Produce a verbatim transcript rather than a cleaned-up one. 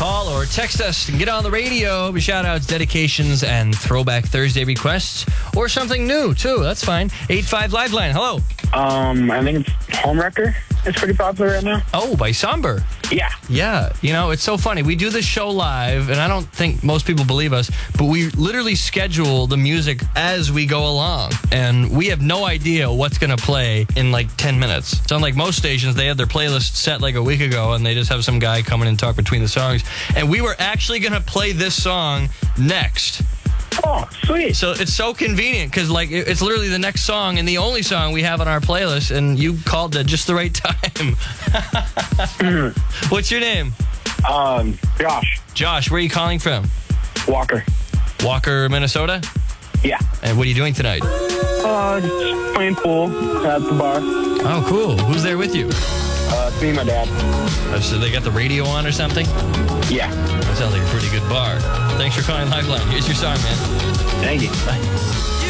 Call or text us and get on the radio. Shout outs, dedications, and Throwback Thursday requests. Or something new, too. That's fine. eight five Liveline. Hello. Um, I think it's Homewrecker. It's pretty popular right now. Oh, by Somber. Yeah. Yeah. You know, it's so funny. We do this show live, and I don't think most people believe us, but we literally schedule the music as we go along. And we have no idea what's going to play in like ten minutes. It's unlike most stations, they have their playlist set like a week ago, and they just have some guy come in and talk between the songs. And we were actually going to play this song next. Oh, sweet. So it's so convenient because, like, it's literally the next song and the only song we have on our playlist, and you called at just the right time. What's your name? Um, Josh. Josh, where are you calling from? Walker. Walker, Minnesota? Yeah. And what are you doing tonight? Uh, just playing pool at the bar. Oh, cool. Who's there with you? Uh, it's me and my dad. Oh, so they got the radio on or something? Yeah. That sounds like a pretty good bar. Thanks for calling Liveline. Here's your song, man. Thank you. Bye.